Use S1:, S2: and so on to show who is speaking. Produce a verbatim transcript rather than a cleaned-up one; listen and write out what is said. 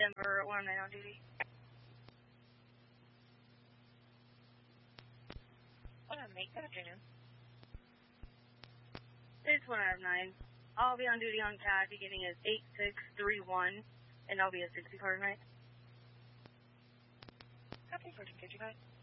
S1: Denver, one man on duty.
S2: What up, mate? Good afternoon.
S1: It's one out of nine. I'll be on duty on C A D beginning as eight six three one, and I'll be a sixty card night.
S2: Copy, fourteen fifty-five.